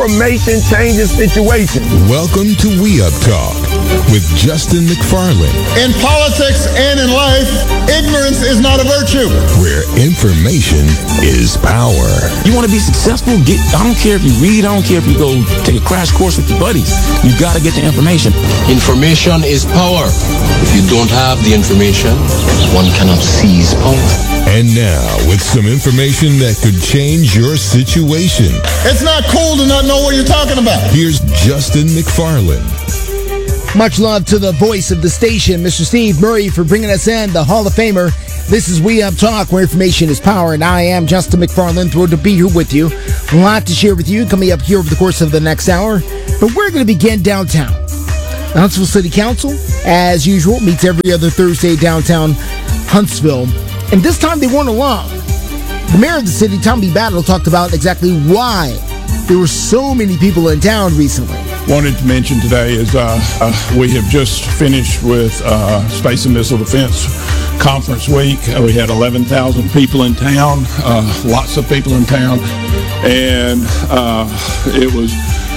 Information changes situations. Welcome to We Up Talk with Justin McFarland. In politics and in life, ignorance is not a virtue. Where information is power. You want to be successful? I don't care if you read. I don't care if you go take a crash course with your buddies. You got to get the information. Information is power. If you don't have the information, one cannot seize power. And now, with some information that could change your situation. It's not cool to not know what you're talking about. Here's Justin McFarland. Much love to the voice of the station, Mr. Steve Murray, for bringing us in, the Hall of Famer. This is We Up Talk, where information is power, and I am Justin McFarland, thrilled to be here with you. A lot to share with you coming up here over the course of the next hour, but we're going to begin downtown. The Huntsville City Council, as usual, meets every other Thursday downtown Huntsville. And this time they weren't alone. The mayor of the city, Tom B. Battle, talked about exactly why there were so many people in town recently. Wanted to mention today is we have just finished with Space and Missile Defense Conference Week. We had 11,000 people in town, lots of people in town, and it was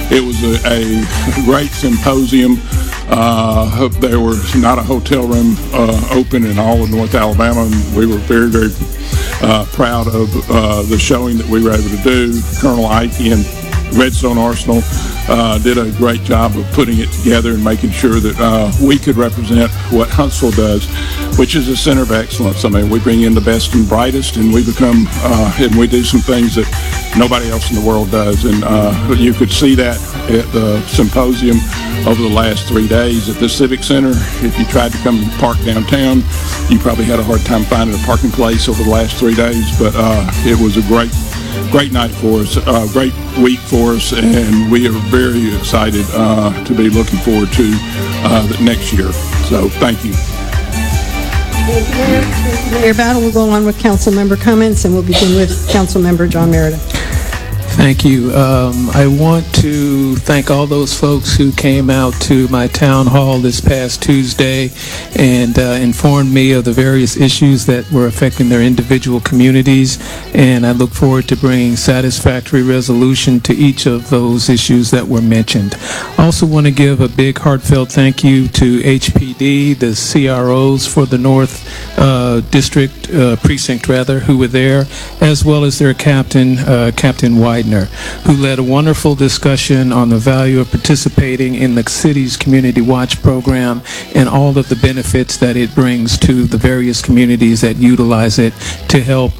a great symposium. There was not a hotel room open in all of North Alabama, and we were very, very proud of the showing that we were able to do. Colonel Ike and Redstone Arsenal did a great job of putting it together and making sure that we could represent what Huntsville does, which is a center of excellence. I mean, we bring in the best and brightest, and we become and we do some things that nobody else in the world does. And you could see that at the symposium over the last 3 days at the Civic Center. If you tried to come park downtown, you probably had a hard time finding a parking place over the last 3 days. But it was a great night for us, great week for us, and we are very excited to be looking forward to the next year. So thank you. Thank you, Mayor Battle. We'll go on with council member comments, and we'll begin with council member John Meredith. Thank you. I want to thank all those folks who came out to my town hall this past Tuesday and informed me of the various issues that were affecting their individual communities, and I look forward to bringing satisfactory resolution to each of those issues that were mentioned. I also want to give a big heartfelt thank you to HPD, the CROs for the North District Precinct, who were there, as well as their captain, Captain Widener, who led a wonderful discussion on the value of participating in the city's Community Watch program and all of the benefits that it brings to the various communities that utilize it to help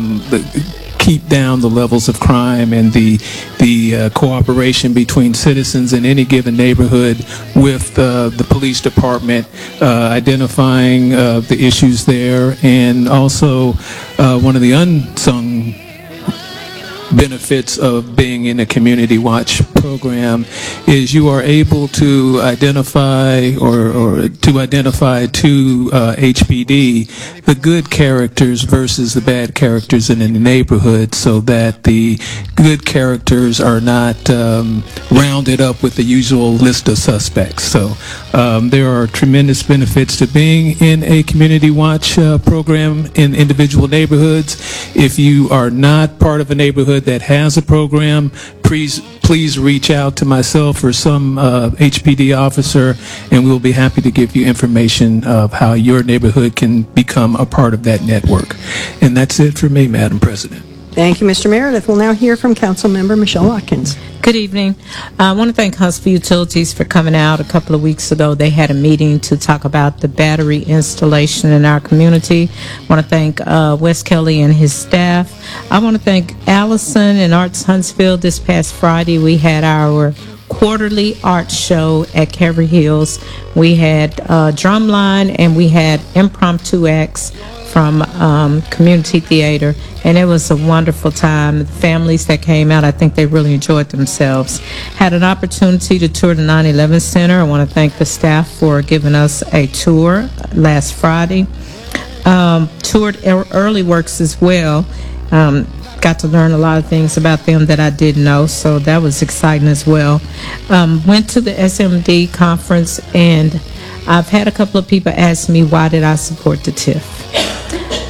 keep down the levels of crime and the cooperation between citizens in any given neighborhood with the police department, identifying the issues there, and also one of the unsung benefits of being in a Community Watch program is you are able to identify or to identify to HPD the good characters versus the bad characters in the neighborhood, so that the good characters are not rounded up with the usual list of suspects. So there are tremendous benefits to being in a Community Watch program in individual neighborhoods. If you are not part of a neighborhood that has a program, please reach out to myself or some HPD officer, and we'll be happy to give you information of how your neighborhood can become a part of that network. And that's it for me, Madam President. Thank you, Mr. Meredith. We'll now hear from Council Member Michelle Watkins. Good evening. I want to thank Huntsville Utilities for coming out a couple of weeks ago. They had a meeting to talk about the battery installation in our community. I want to thank Wes Kelly and his staff. I want to thank Allison and Arts Huntsville. This past Friday, we had our quarterly art show at Calvary Hills. We had drumline and we had impromptu acts from Community Theater, and it was a wonderful time. The families that came out, I think they really enjoyed themselves. Had an opportunity to tour the 9/11 Center. I want to thank the staff for giving us a tour last Friday. Toured Early Works as well. Got to learn a lot of things about them that I didn't know, so that was exciting as well. Went to the SMD conference, and I've had a couple of people ask me, why did I support the TIF?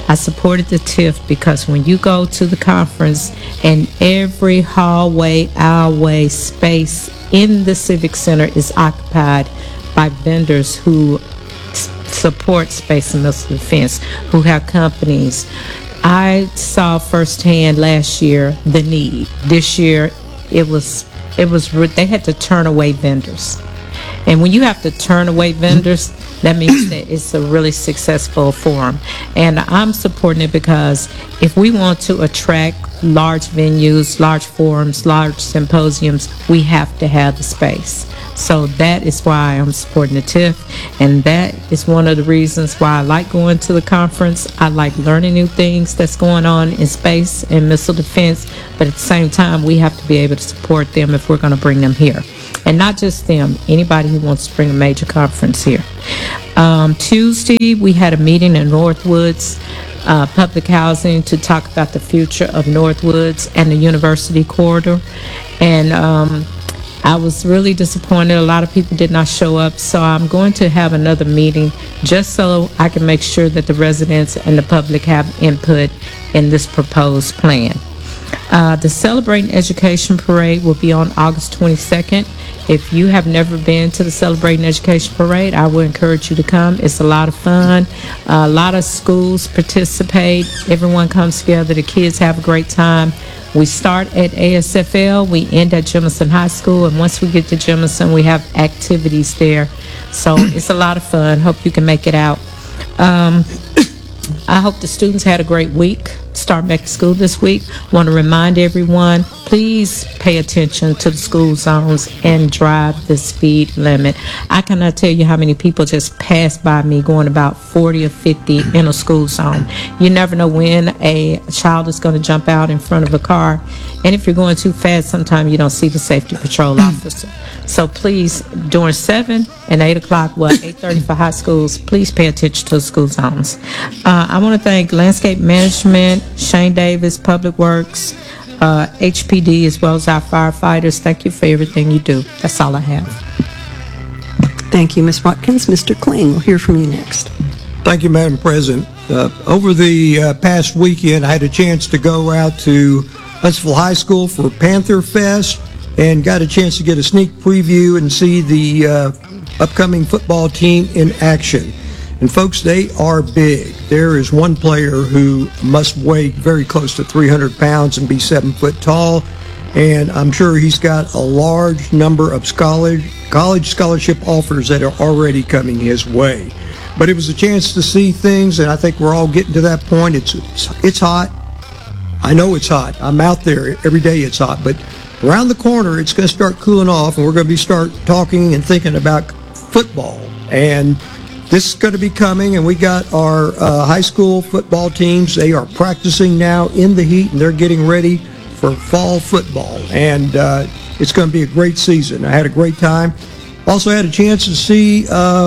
I supported the TIF because when you go to the conference and every hallway, aisleway space in the Civic Center is occupied by vendors who support space and missile defense, who have companies. I saw firsthand last year the need. This year, it was they had to turn away vendors. And when you have to turn away vendors, that means that it's a really successful forum. And I'm supporting it because if we want to attract large venues, large forums, large symposiums, we have to have the space. So that is why I'm supporting the TIF, and that is one of the reasons why I like going to the conference. I like learning new things that's going on in space and missile defense, but at the same time, we have to be able to support them if we're going to bring them here. And not just them, anybody who wants to bring a major conference here. Tuesday, we had a meeting in Northwoods Public Housing to talk about the future of Northwoods and the University Corridor. And I was really disappointed. A lot of people did not show up, so I'm going to have another meeting just so I can make sure that the residents and the public have input in this proposed plan. The Celebrating Education Parade will be on August 22nd. If you have never been to the Celebrating Education Parade, I would encourage you to come. It's a lot of fun. A lot of schools participate. Everyone comes together. The kids have a great time. We start at ASFL, we end at Jemison High School, and once we get to Jemison, we have activities there. So it's a lot of fun. Hope you can make it out. I hope the students had a great week. Start back to school this week. Want to remind everyone, please pay attention to the school zones and drive the speed limit. I cannot tell you how many people just pass by me going about 40 or 50 in a school zone. You never know when a child is going to jump out in front of a car. And if you're going too fast, sometimes you don't see the safety patrol officer. So please, during 7 and 8 o'clock, 8:30 for high schools, please pay attention to the school zones. I want to thank Landscape Management, Shane Davis, Public Works, HPD, as well as our firefighters. Thank you for everything you do. That's all I have. Thank you, Ms. Watkins. Mr. Kling, we'll hear from you next. Thank you, Madam President. Over the past weekend, I had a chance to go out to Huntsville High School for Panther Fest and got a chance to get a sneak preview and see the upcoming football team in action. And folks, they are big. There is one player who must weigh very close to 300 pounds and be 7 foot tall. And I'm sure he's got a large number of college scholarship offers that are already coming his way. But it was a chance to see things, and I think we're all getting to that point. It's hot. I know it's hot. I'm out there every day. It's hot. But around the corner, it's going to start cooling off, and we're going to start talking and thinking about football. And this is going to be coming, and we got our high school football teams. They are practicing now in the heat, and they're getting ready for fall football. And it's going to be a great season. I had a great time. Also had a chance to see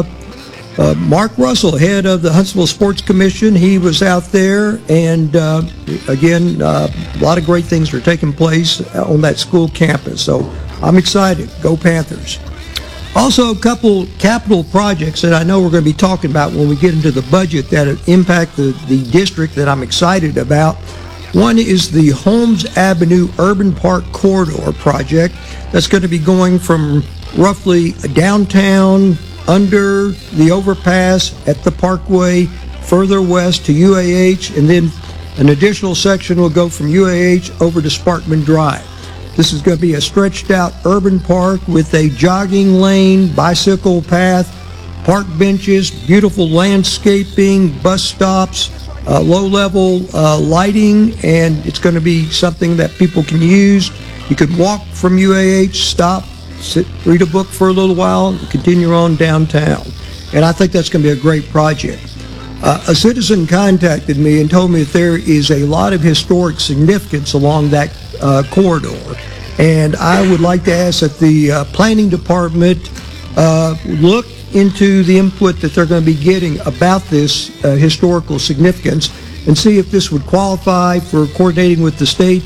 Mark Russell, head of the Huntsville Sports Commission. He was out there, and again, a lot of great things are taking place on that school campus. So I'm excited. Go Panthers. Also, a couple capital projects that I know we're going to be talking about when we get into the budget that impact the district that I'm excited about. One is the Holmes Avenue Urban Park Corridor project that's going to be going from roughly downtown, under the overpass at the Parkway, further west to UAH, and then an additional section will go from UAH over to Sparkman Drive. This is going to be a stretched out urban park with a jogging lane, bicycle path, park benches, beautiful landscaping, bus stops, low-level lighting, and it's going to be something that people can use. You could walk from UAH, stop, sit, read a book for a little while, and continue on downtown. And I think that's going to be a great project. A citizen contacted me and told me that there is a lot of historic significance along that corridor. And I would like to ask that the planning department look into the input that they're going to be getting about this historical significance and see if this would qualify for coordinating with the state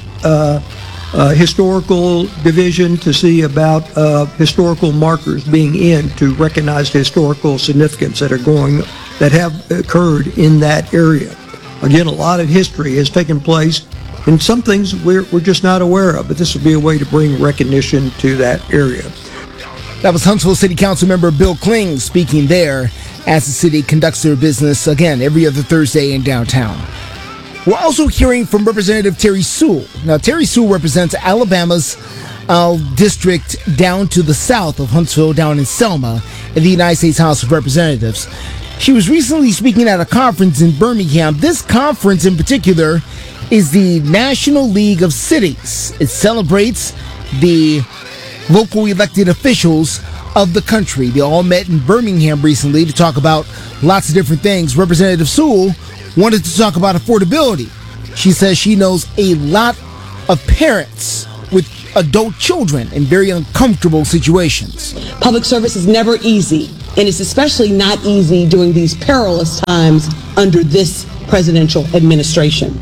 historical division to see about historical markers being in to recognize the historical significance that have occurred in that area. Again, a lot of history has taken place, and some things we're just not aware of, but this will be a way to bring recognition to that area. That was Huntsville City Council member Bill Kling speaking there as the city conducts their business, again, every other Thursday in downtown. We're also hearing from Representative Terry Sewell. Now, Terry Sewell represents Alabama's district down to the south of Huntsville, down in Selma, in the United States House of Representatives. She was recently speaking at a conference in Birmingham. This conference in particular is the National League of Cities. It celebrates the local elected officials of the country. They all met in Birmingham recently to talk about lots of different things. Representative Sewell wanted to talk about affordability. She says she knows a lot of parents with adult children in very uncomfortable situations. Public service is never easy, and it's especially not easy during these perilous times under this presidential administration.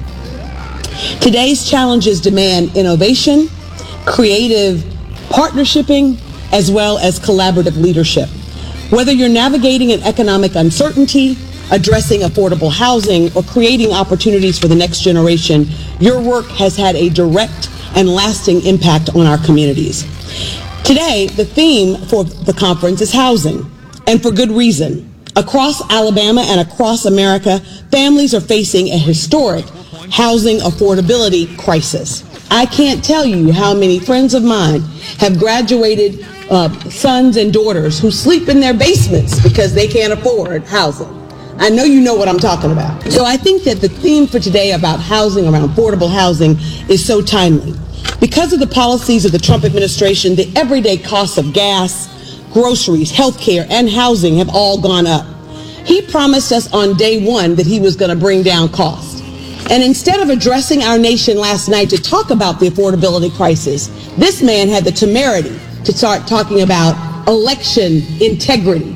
Today's challenges demand innovation, creative partnershiping, as well as collaborative leadership. Whether you're navigating an economic uncertainty, addressing affordable housing, or creating opportunities for the next generation, your work has had a direct and lasting impact on our communities. Today, the theme for the conference is housing, and for good reason. Across Alabama and across America, families are facing a historic housing affordability crisis. I can't tell you how many friends of mine have graduated sons and daughters who sleep in their basements because they can't afford housing. I know you know what I'm talking about. So I think that the theme for today about housing, around affordable housing, is so timely. Because of the policies of the Trump administration, the everyday costs of gas, groceries, healthcare, and housing have all gone up. He promised us on day one that he was going to bring down costs. And instead of addressing our nation last night to talk about the affordability crisis, this man had the temerity to start talking about election integrity,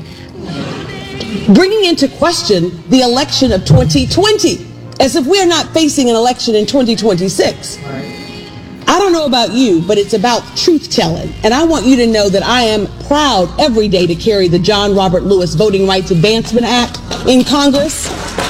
bringing into question the election of 2020, as if we're not facing an election in 2026. I don't know about you, but it's about truth-telling. And I want you to know that I am proud every day to carry the John Robert Lewis Voting Rights Advancement Act in Congress.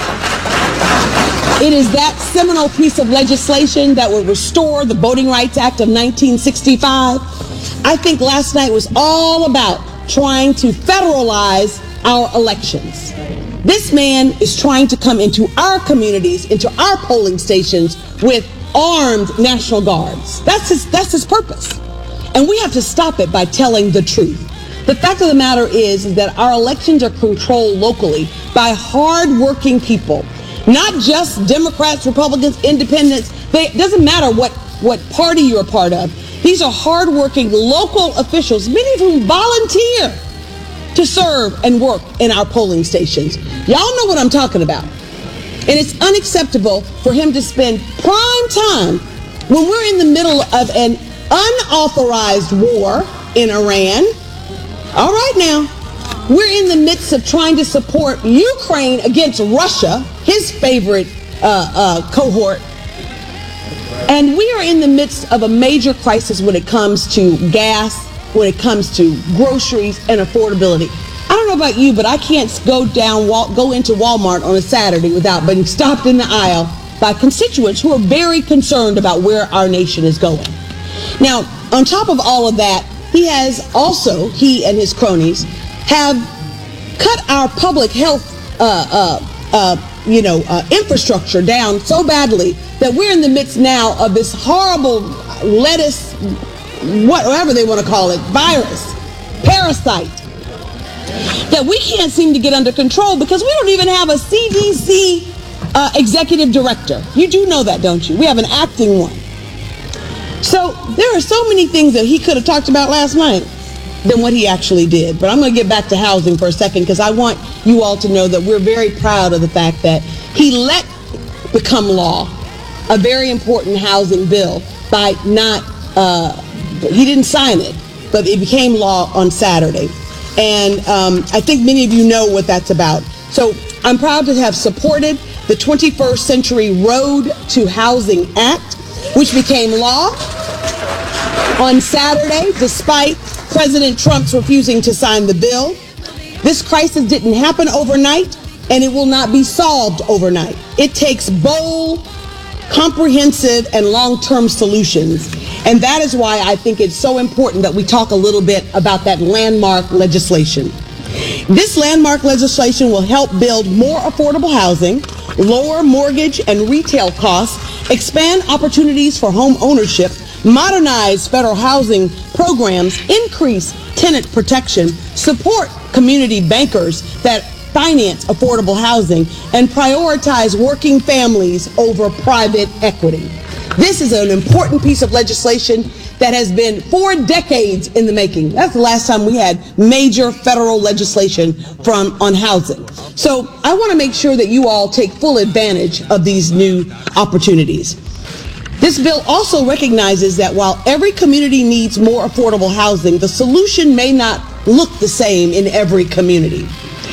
It is that seminal piece of legislation that would restore the Voting Rights Act of 1965. I think last night was all about trying to federalize our elections. This man is trying to come into our communities, into our polling stations with armed National Guards. That's his purpose. And we have to stop it by telling the truth. The fact of the matter is that our elections are controlled locally by hard-working people, not just Democrats, Republicans, Independents. It doesn't matter what party you're a part of. These are hard-working local officials, many of whom volunteer to serve and work in our polling stations. Y'all know what I'm talking about. And it's unacceptable for him to spend prime time when we're in the middle of an unauthorized war in Iran. All right now, we're in the midst of trying to support Ukraine against Russia, his favorite cohort. And we are in the midst of a major crisis when it comes to gas, when it comes to groceries and affordability. I don't know about you, but I can't go into Walmart on a Saturday without being stopped in the aisle by constituents who are very concerned about where our nation is going. Now, on top of all of that, he and his cronies have cut our public health infrastructure down so badly that we're in the midst now of this horrible lettuce, whatever they want to call it, virus, parasite, that we can't seem to get under control because we don't even have a CDC executive director. You do know that, don't you? We have an acting one. So there are so many things that he could have talked about last night than what he actually did. But I'm going to get back to housing for a second because I want you all to know that we're very proud of the fact that he let become law a very important housing bill by not, he didn't sign it, but it became law on Saturday. And I think many of you know what that's about. So I'm proud to have supported the 21st Century Road to Housing Act, which became law on Saturday, despite President Trump's refusing to sign the bill. This crisis didn't happen overnight, and it will not be solved overnight. It takes bold, comprehensive, and long-term solutions. And that is why I think it's so important that we talk a little bit about that landmark legislation. This landmark legislation will help build more affordable housing, lower mortgage and retail costs, expand opportunities for home ownership, modernize federal housing programs, increase tenant protection, support community bankers that finance affordable housing, and prioritize working families over private equity. This is an important piece of legislation that has been 4 decades in the making. That's the last time we had major federal legislation on housing. So I want to make sure that you all take full advantage of these new opportunities. This bill also recognizes that while every community needs more affordable housing, the solution may not look the same in every community.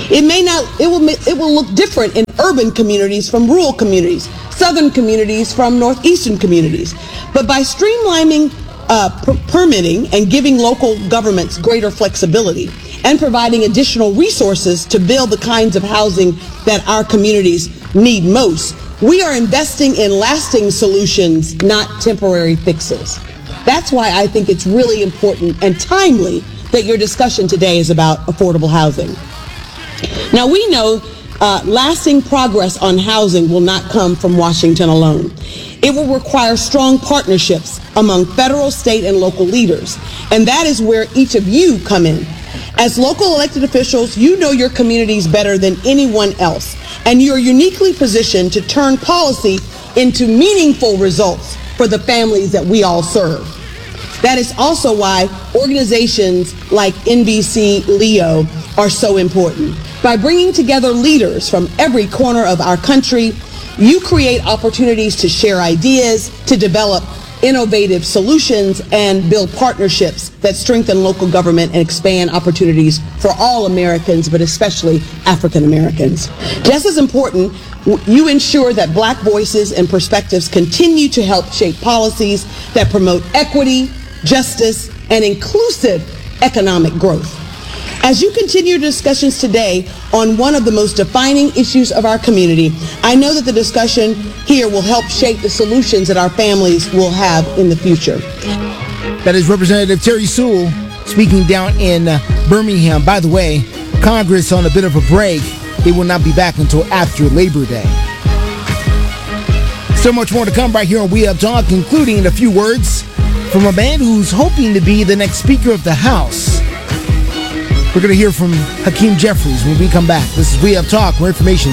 It will look different in urban communities from rural communities, southern communities from northeastern communities. But by streamlining permitting and giving local governments greater flexibility and providing additional resources to build the kinds of housing that our communities need most, we are investing in lasting solutions, not temporary fixes. That's why I think it's really important and timely that your discussion today is about affordable housing. Now, we know lasting progress on housing will not come from Washington alone. It will require strong partnerships among federal, state, and local leaders. And that is where each of you come in. As local elected officials, you know your communities better than anyone else. And you're uniquely positioned to turn policy into meaningful results for the families that we all serve. That is also why organizations like NBC Leo are so important. By bringing together leaders from every corner of our country, you create opportunities to share ideas, to develop innovative solutions, and build partnerships that strengthen local government and expand opportunities for all Americans, but especially African Americans. Just as important, you ensure that Black voices and perspectives continue to help shape policies that promote equity, justice, and inclusive economic growth. As you continue your discussions today on one of the most defining issues of our community, I know that the discussion here will help shape the solutions that our families will have in the future. That is Representative Terry Sewell speaking down in Birmingham. By the way, Congress on a bit of a break. They will not be back until after Labor Day. So much more to come right here on We Up Talk, including a few words from a man who's hoping to be the next Speaker of the House. We're going to hear from Hakeem Jeffries when we come back. This is We Up Talk, where information